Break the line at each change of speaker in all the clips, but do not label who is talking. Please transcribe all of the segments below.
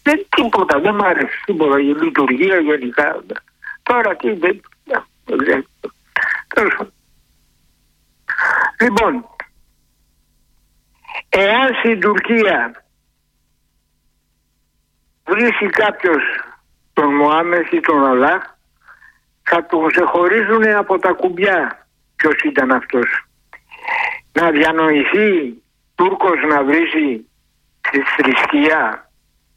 τίποτα, δεν μ' άρεσε τίποτα. Η λειτουργία γενικά. Τώρα τι δεν. Λοιπόν, εάν στην Τουρκία βρίσκει κάποιος τον Μωάμεθ ή τον Αλλάχ, θα τον ξεχωρίζουν από τα κουμπιά ποιος ήταν αυτός. Να διανοηθεί Τούρκος να βρίζει τη θρησκεία,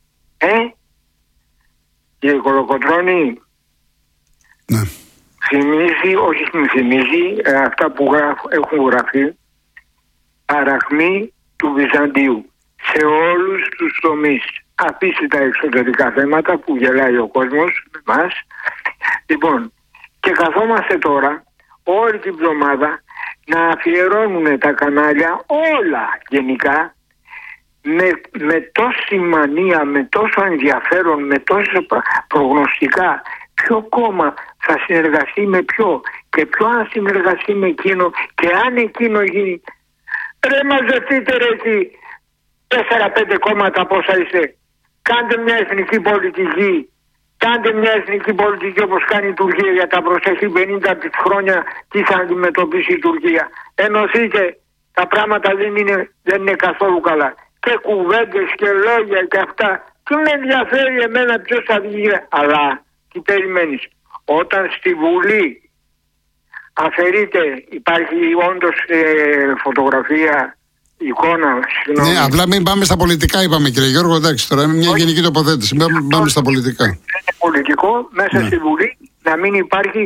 και Κολοκοτρώνη,
ναι.
Θυμίζει, όχι θυμίζει, αυτά που έχουν γραφεί, παραχμή του Βυζαντίου σε όλους τους τομείς. Αφήσει τα εξωτερικά θέματα που γελάει ο κόσμος με εμάς. Λοιπόν, και καθόμαστε τώρα όλη την εβδομάδα να αφιερώνουν τα κανάλια όλα γενικά με τόση μανία, με τόσο ενδιαφέρον, με τόσο προγνωστικά. Ποιο κόμμα θα συνεργαστεί με ποιο και ποιο αν συνεργαστεί με εκείνο και αν εκείνο γίνει. Ρε μαζευτείτε ρε εκεί 4-5 κόμματα πόσα είστε. Κάντε μια εθνική πολιτική. Κάντε μια εθνική πολιτική όπως κάνει η Τουρκία για τα προσεχή 50 χρόνια. Τι θα αντιμετωπίσει η Τουρκία. Ενωθείτε. Τα πράγματα δεν είναι καθόλου καλά. Και κουβέντες και λόγια και αυτά. Τι με ενδιαφέρει εμένα ποιος θα βγει. Αλλά τι περιμένεις. Όταν στη Βουλή αφαιρείται, υπάρχει όντως φωτογραφία, εικόνα.
Ναι, απλά μην πάμε στα πολιτικά, είπαμε κύριε Γιώργο. Εντάξει, τώρα είναι μια γενική τοποθέτηση. Πάμε στα πολιτικά. Είναι
πολιτικό μέσα στη Βουλή να μην υπάρχει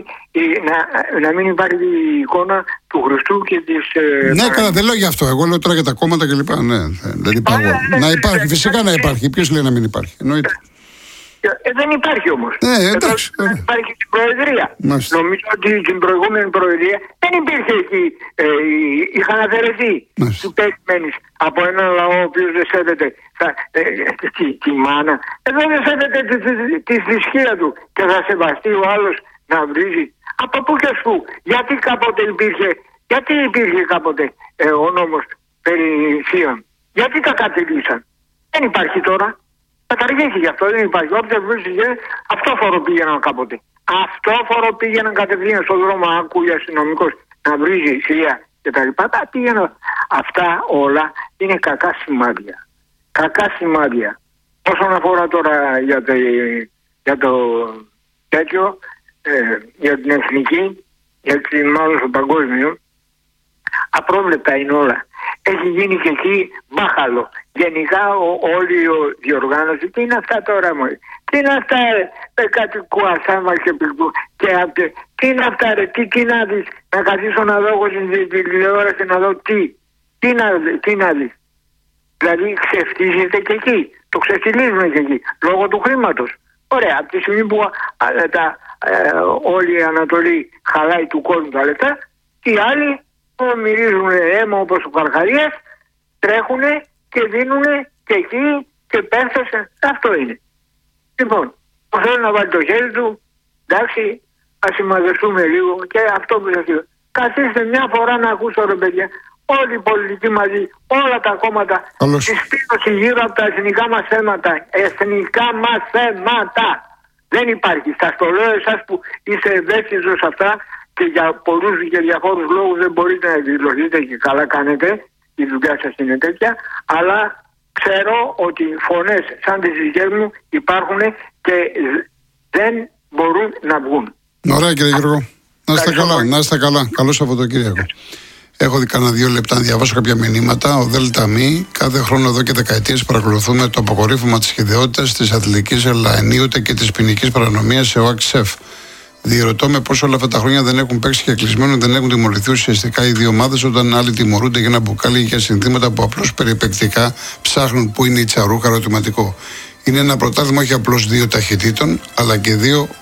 η εικόνα του Χριστού και της.
Ναι, καλά, δεν λέω γι' αυτό. Εγώ λέω τώρα για τα κόμματα κλπ. Ναι, δεν υπάρχει. Να υπάρχει, φυσικά να υπάρχει. Ποιος λέει να μην υπάρχει. Εννοείται.
Δεν υπάρχει όμως.
Εντάξει.
Υπάρχει στην Προεδρία. Νομίζω ότι την προηγούμενη Προεδρία δεν υπήρχε εκεί. Είχαν αφαιρεθεί. Τι περιμένεις από έναν λαό ο οποίος δεν σέβεται τη μάνα. Εδώ δεν σέβεται τη θρησκεία του και θα σεβαστεί ο άλλος να βρίζει. Από πού και σου. Γιατί υπήρχε κάποτε ο νόμος περί θείων. Γιατί τα κατελήσαν. Δεν υπάρχει τώρα. Καταργήθηκε αυτό, δεν υπάρχει. Όποιος βρίσκεται, αυτόφορο πήγαιναν κάποτε. Αυτόφορο πήγαιναν κατευθείαν στον δρόμο, ακούει αστυνομικός να βρίζει θεία κτλ. Πήγαιναν. Αυτά όλα είναι κακά σημάδια. Κακά σημάδια. Όσον αφορά τώρα για το τέτοιο, για την εθνική, μάλλον στο παγκόσμιο, απρόβλεπτα είναι όλα. Έχει γίνει και εκεί μπάχαλο. Γενικά όλη η διοργάνωση. Τι είναι αυτά τώρα μόλι. Τι είναι αυτά κάτι κουασάμα και αυτό. Τι είναι αυτά ρε. Τι να δεις. Να καθίσω να δω εγώ στην τηλεόραση να δω τι να δεις. Δηλαδή ξεφτίζεται και εκεί. Το ξεφτιλίζουμε και εκεί. Λόγω του χρήματος. Ωραία. Από τη στιγμή που όλη η Ανατολή χαλάει του κόσμου τα λεφτά, οι άλλοι μυρίζουν αίμα όπως ο Καρχαρίας, τρέχουνε και δίνουνε και εκεί και πέφτασαν. Αυτό είναι. Λοιπόν, θέλω να βάλει το χέρι του, εντάξει, ας συμμαζευτούμε λίγο και αυτό που σας είπα. Καθίστε μια φορά να ακούσω ρε παιδιά, όλοι οι πολιτικοί μαζί, όλα τα κόμματα, συστήνωση γύρω από τα εθνικά μας θέματα. Εθνικά μας θέματα. Δεν υπάρχει. Σας το λέω εσάς που είστε ευαίσθητος αυτά και για πολλούς και διαφόρους λόγους δεν μπορείτε να εκδηλωθείτε και καλά κάνετε, η δουλειά σας είναι τέτοια, αλλά ξέρω ότι φωνές σαν τις δικές μου υπάρχουν και δεν μπορούν να βγουν.
Ωραία κύριε Γιώργο. Να είστε καλά. Καλό Σαββατοκύριακο. Έχω δει κανένα 2 λεπτά να διαβάσω κάποια μηνύματα. Ο ΔΜ, κάθε χρόνο εδώ και δεκαετίες παρακολουθούμε το αποκορύφωμα της χυδαιότητας, της αθλητικής ελαενίωτε και της ποινικής παρανομίας σε ΟΑΚΣΕΦ. Διερωτώ με πώς όλα αυτά τα χρόνια δεν έχουν παίξει και κλεισμένο, δεν έχουν τιμωρηθεί ουσιαστικά οι δύο ομάδες, όταν άλλοι τιμωρούνται για ένα μπουκάλι για συνθήματα που απλώς περιπεκτικά ψάχνουν που είναι η τσαρούχα. Ερωτηματικό. Είναι ένα πρωτάθλημα όχι απλώς 2 ταχυτήτων, αλλά και 2